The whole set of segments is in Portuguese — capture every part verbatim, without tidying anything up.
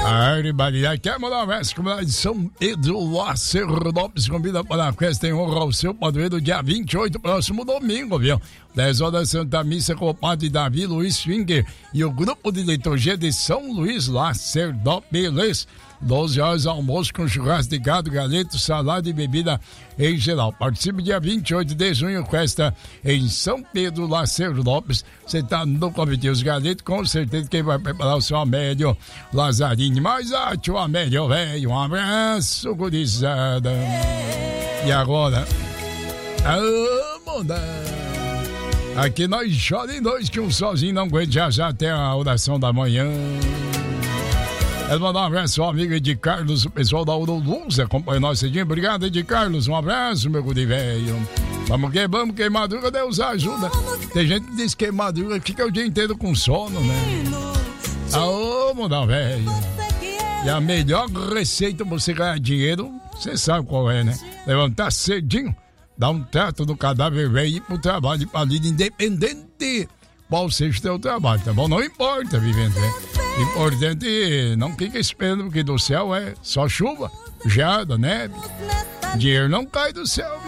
Barbaridade. Quer mandar um verso com a de São Pedro Lacerdópolis? Convida para a festa em honra ao seu padroeiro, dia vinte e oito, próximo domingo, viu? dez horas Santa Missa com o padre Davi Luiz Finger e o grupo de liturgia de São Luís Lacerdópolis. doze horas almoço com churrasco de gado, galeto, salada e bebida em geral. Participe dia vinte e oito de junho, festa em São Pedro Lacerdópolis. Você tá no convite os galetos, com certeza quem vai preparar o seu Amédio Lazzarini. Mas ah, tio Amédio, velho, um abraço, gurizada. E agora? Vamos dar. Aqui nós chora em dois, que um sozinho não aguenta, já já até a oração da manhã. Quero mandar um abraço ao amigo Ed Carlos, o pessoal da Uruluz acompanha nós cedinho. Obrigado, Ed Carlos, um abraço, meu guri velho. Vamos que vamos, queimadura, Deus ajuda. Tem gente que diz que queimadura fica o dia inteiro com sono, né? Aô, mudão velho. E a melhor receita pra você ganhar dinheiro, você sabe qual é, né? Levantar cedinho, dar um trato no cadáver velho e ir pro trabalho, pra lida independente. Qual seja o teu trabalho, tá bom? Não importa, vivendo, né? Importante, não fica esperando, porque do céu é só chuva, geada, neve. Dinheiro não cai do céu.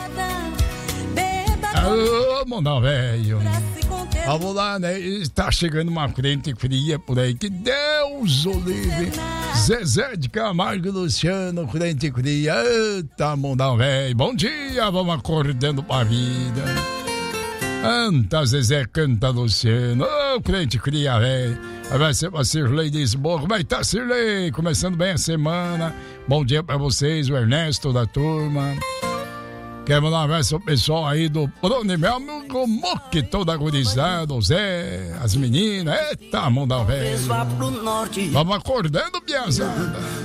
Alô, mano, velho. Vamos lá, né? Está chegando uma frente fria por aí. Que Deus o livre. Zezé de Camargo, Luciano, frente fria. Eita, mundão, velho. Bom dia, vamos acordando pra vida. Canta, Zezé, canta, Luciano. Ô, oh, crente cria, velho. Vai ser pra Cirlei de Lisboa. Como é que tá, Cirlei? Começando bem a semana. Bom dia pra vocês, o Ernesto da turma. Quero mandar um abraço ao pessoal aí do Prone, meu amigo Moque, toda gurizada, o Zé, as meninas. Eita, mundão, velho. Vamos acordando, piazada.